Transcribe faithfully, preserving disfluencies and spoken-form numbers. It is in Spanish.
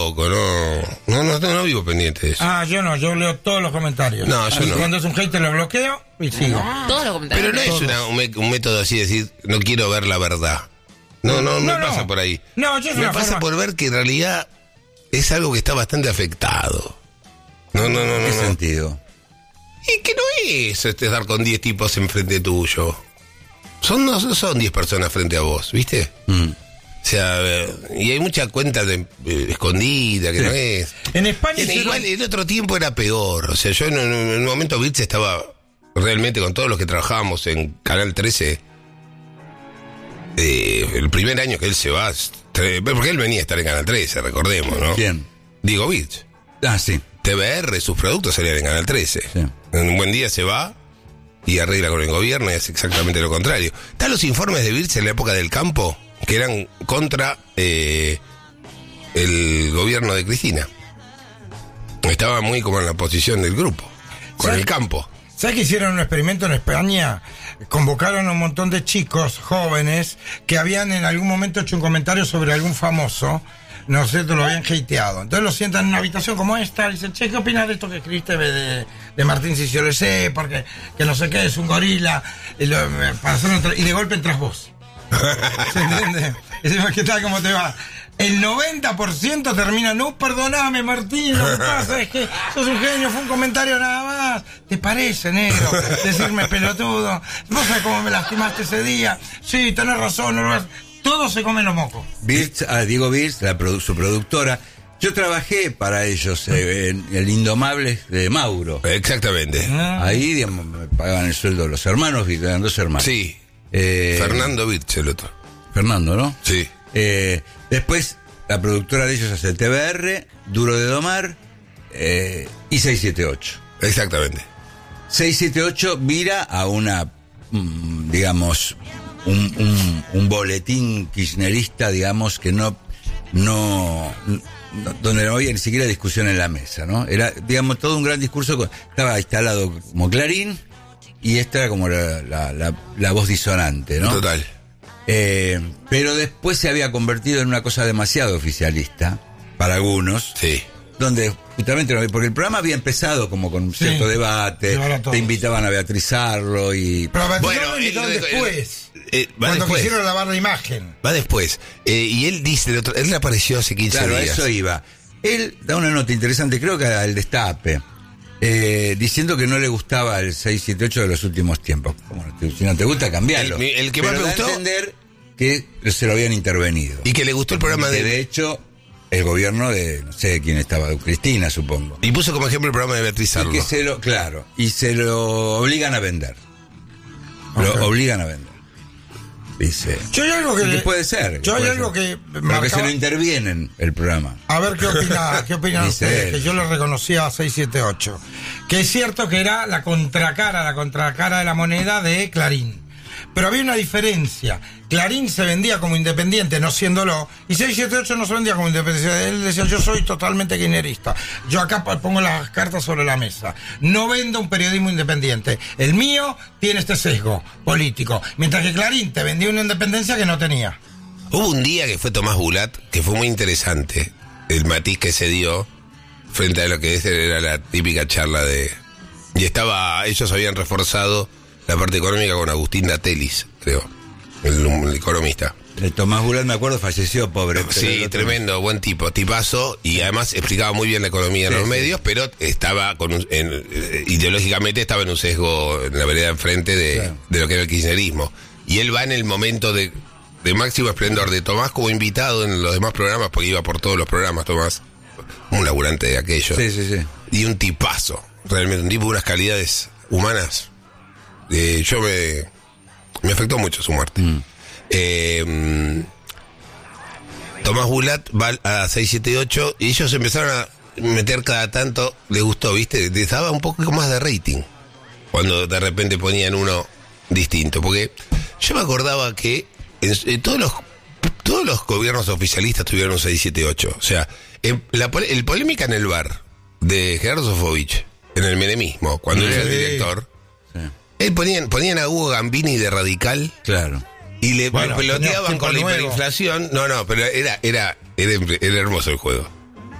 poco, no, no, no, no vivo pendiente de eso. Ah, yo no, yo leo todos los comentarios. No, yo y no. Cuando es un hater lo bloqueo y sigo. Ah, todos los comentarios. Pero no es una, un, me- un método así de decir, no quiero ver la verdad. No, no, no, No, me pasa no. por ahí. No, yo es me una pasa forma- por ver que en realidad es algo que está bastante afectado. No, no, no, ¿En qué no. no. sentido? Y que no es este, estar con diez tipos enfrente tuyo. Son, no son diez personas frente a vos, ¿viste? Mm. O sea, eh, y hay mucha cuenta de, eh, escondida que Sí. no es. En España En- hicieron- igual en otro tiempo era peor. O sea, yo en, en- en un momento Birch estaba realmente con todos los que trabajábamos en Canal trece. Eh, el primer año que él se va, tre- porque él venía a estar en Canal trece, recordemos, ¿no? ¿Quién? Diego Birch. Ah, sí. T V R, sus productos salían en Canal trece. Sí. En un buen día se va y arregla con el gobierno y hace exactamente lo contrario. Están los informes de Birch en la época del campo, que eran contra eh, el gobierno de Cristina. Estaba muy como en la posición del grupo, con ¿Sabes? el campo. ¿Sabes que hicieron un experimento en España? Convocaron a un montón de chicos jóvenes que habían en algún momento hecho un comentario sobre algún famoso, no sé, te lo habían hateado. Entonces lo sientan en una habitación como esta y dicen, che, ¿qué opinas de esto que escribiste de, de Martín Siciolese? Porque que no sé qué, es un gorila. Y, lo- para hacer un tra- y de golpe entras vos. ¿Se entiende? Y decimos, ¿qué tal? ¿Cómo te va? El noventa por ciento termina, no, perdoname, Martín, lo que pasa es que sos un genio, fue un comentario nada más. ¿Te parece, negro? Decirme pelotudo. ¿Vos sabés cómo me lastimaste ese día? Sí, tenés razón, no lo vas- Todos se comen los mocos. Birch, ah, Diego Birch, la produ- su productora. Yo trabajé para ellos eh, en el Indomable de Mauro. Exactamente. Ahí, digamos, me pagaban el sueldo los hermanos, y eran dos hermanos. Sí. Eh, Fernando Birch, el otro. Fernando, ¿no? Sí. Eh, después, la productora de ellos hace T V R, Duro de Domar eh, y seiscientos setenta y ocho. Exactamente. seiscientos setenta y ocho mira a una, mm, digamos, un, un, un boletín kirchnerista, digamos, que no, no, no- donde no había ni siquiera discusión en la mesa, ¿no? Era, digamos, todo un gran discurso, con- estaba instalado como Clarín y esta era como la, la, la, la voz disonante, ¿no? Total. Eh, pero después se había convertido en una cosa demasiado oficialista, para algunos, Sí. donde justamente, no- porque el programa había empezado como con cierto Sí, debate, llevar a todos. te invitaban a beatrizarlo y... Pero a Bueno, lo invitaron el- después. eh, va cuando después. quisieron lavar la imagen. Va después. Eh, y él dice, el otro- él apareció hace quince Claro, a días. eso iba. Él da una nota interesante, creo que al Destape, eh, diciendo que no le gustaba el seiscientos setenta y ocho de los últimos tiempos. Como, si no te gusta, cambiarlo. El- el que más Pero me da a gustó- entender que se lo habían intervenido. Y que le gustó el programa Que de... de hecho, el gobierno de, no sé quién estaba, Cristina, supongo. Y puso como ejemplo el programa de Beatriz Y Arlo. que se lo, claro, y se lo obligan a vender. Lo Ok. obligan a vender. Dice. Yo hay algo que... Que le- puede ser. Yo hay puede algo ser. que Pero que marcaba- se lo intervienen el programa. A ver qué opina, qué opinan Dice ustedes, él. que yo le reconocía a seiscientos setenta y ocho. Que es cierto que era la contracara, la contracara de la moneda de Clarín. Pero había una diferencia. Clarín se vendía como independiente, no siéndolo, y seiscientos setenta y ocho no se vendía como independiente. Él decía, yo soy totalmente kirchnerista. Yo acá pongo las cartas sobre la mesa. No vendo un periodismo independiente. El mío tiene este sesgo político. Mientras que Clarín te vendía una independencia que no tenía. Hubo un día que fue Tomás Bulat, que fue muy interesante, el matiz que se dio frente a lo que era la típica charla de... Y estaba, ellos habían reforzado la parte económica con Agustín Datelis, creo, el, el economista. El Tomás Bulat, me acuerdo, falleció, pobre. pero el Sí, otro- tremendo, buen tipo, tipazo, y además explicaba muy bien la economía en Sí, los sí. medios, pero estaba con un- en- eh, ideológicamente estaba en un sesgo en la vereda enfrente de, Claro. de lo que era el kirchnerismo. Y él va en el momento de, de máximo esplendor de Tomás como invitado en los demás programas, porque iba por todos los programas, Tomás, un laburante de aquello. Sí, sí, sí. Y un tipazo, realmente, un tipo de unas calidades humanas. Eh, yo me, me afectó mucho su muerte. Mm. Eh, mm, Tomás Bulat va a seiscientos setenta y ocho y ellos empezaron a meter cada tanto, le gustó, ¿viste? Les daba un poco más de rating cuando de repente ponían uno distinto. Porque yo me acordaba que en, en todos los todos los gobiernos oficialistas tuvieron un seiscientos setenta y ocho. O sea, en la pole- el polémica en el bar de Gerardo Sofovich, en el menemismo, cuando él era el Sí. director, Sí. él ponían, ponían a Hugo Gambini de Radical Claro. y le Bueno, peloteaban tenías con la tiempo nuevo. hiperinflación. No, no, pero era, era, era, era hermoso el juego.